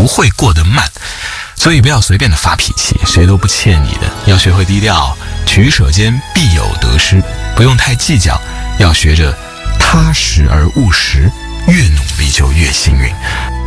会过得慢。所以不要随便的发脾气，谁都不欠你的，要学会低调，取舍间必有得失，不用太计较，要学着踏实而务实，越努力就越幸运。